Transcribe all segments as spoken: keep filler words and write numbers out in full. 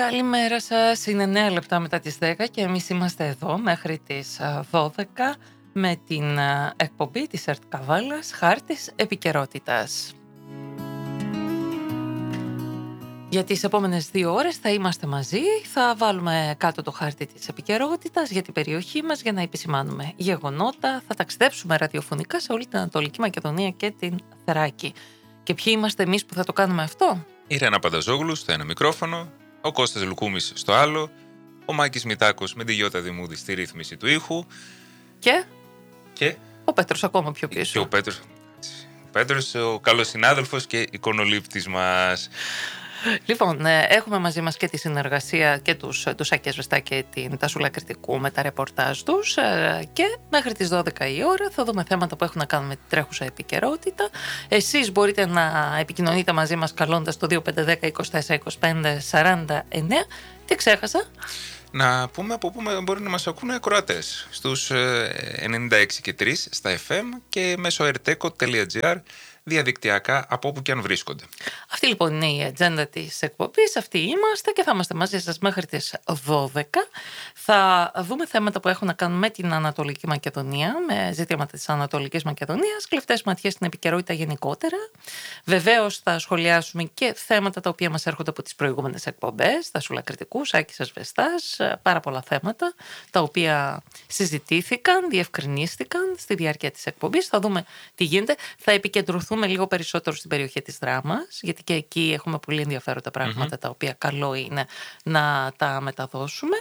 Καλημέρα σας, είναι εννέα λεπτά μετά τις δέκα και εμείς είμαστε εδώ μέχρι τις δώδεκα με την εκπομπή της ΕΡΤ Καβάλας, Χάρτης Επικαιρότητας. Για τις επόμενες δύο ώρες θα είμαστε μαζί, θα βάλουμε κάτω το χάρτη της επικαιρότητας για την περιοχή μας για να επισημάνουμε γεγονότα, θα ταξιδέψουμε ραδιοφωνικά σε όλη την Ανατολική Μακεδονία και την Θράκη. Και ποιοι είμαστε εμείς που θα το κάνουμε αυτό? Η Ρένα Πανταζόγλου στο ένα μικρόφωνο, ο Κώστας Λουκούμης στο άλλο, ο Μάκης Μητάκος με τη Γιώτα Δημούδη στη ρύθμιση του ήχου και, και... ο Πέτρος ακόμα πιο πίσω. Και ο Πέτρος, ο Πέτρος, ο καλός συνάδελφος και εικονολήπτης μας. Λοιπόν, έχουμε μαζί μας και τη συνεργασία και τους, τους Άκια Σβεστά και την Τασούλα Κρητικού με τα ρεπορτάζ τους και μέχρι τις δώδεκα η ώρα θα δούμε θέματα που έχουν να κάνουν με την τρέχουσα επικαιρότητα. Εσείς μπορείτε να επικοινωνείτε μαζί μας καλώντας το δύο πέντε ένα μηδέν είκοσι τέσσερα είκοσι πέντε σαράντα εννέα. Τι ξέχασα? Να πούμε από πού μπορεί να μας ακούνε ακροατές. Στους ενενήντα έξι και τρία στα εφ εμ και μέσω ερτέκο τελεία τζι άρ διαδικτυακά από όπου και αν βρίσκονται. Αυτή λοιπόν είναι η ατζέντα της εκπομπής, αυτή είμαστε και θα είμαστε μαζί σας μέχρι τις δώδεκα. Θα δούμε θέματα που έχουν να κάνουν με την Ανατολική Μακεδονία, με ζητήματα της Ανατολικής Μακεδονίας, κλεφτές ματιές στην επικαιρότητα γενικότερα. Βεβαίως θα σχολιάσουμε και θέματα τα οποία μας έρχονται από τις προηγούμενες εκπομπές, τα Σουλακριτικούς, Άκης Ασβεστάς, πάρα πολλά θέματα τα οποία συζητήθηκαν, διευκρινίστηκαν στη διάρκεια της εκπομπής. Θα δούμε τι γίνεται, θα επικεντρωθούμε λίγο περισσότερο στην περιοχή της Δράμας, γιατί και εκεί έχουμε πολύ ενδιαφέροντα πράγματα mm-hmm. τα οποία καλό είναι να τα μεταδώσουμε.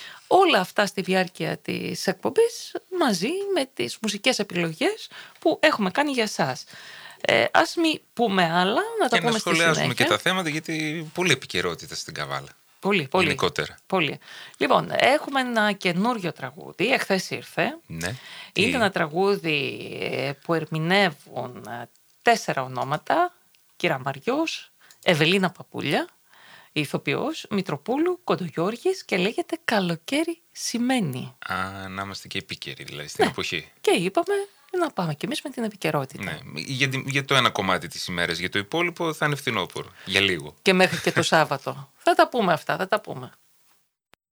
Όλα αυτά στη διάρκεια της εκπομπής μαζί με τις μουσικές επιλογές που έχουμε κάνει για εσάς. Ε, ας μην πούμε άλλα, να τα και πούμε να στη συνέχεια. σχολιάσουμε και τα θέματα, γιατί πολύ επικαιρότητα στην Καβάλα. Πολύ, πολύ. Γενικότερα. Πολύ. Λοιπόν, έχουμε ένα καινούριο τραγούδι, εχθές ήρθε. Ναι. Είναι ένα τραγούδι που ερμηνεύουν τέσσερα ονόματα: Κύρα Μαριός, Ευελίνα Παπούλια, η ηθοποιός, Μητροπούλου, Κοντογιώργης, και λέγεται «Καλοκαίρι σημαίνει». Α, να είμαστε και επίκαιροι δηλαδή στην ναι. εποχή. Και είπαμε να πάμε κι εμείς με την επικαιρότητα. Ναι. Για, για το ένα κομμάτι της ημέρας, για το υπόλοιπο θα είναι φθινόπωρο, για λίγο. Και μέχρι και το Σάββατο. Θα τα πούμε αυτά, θα τα πούμε.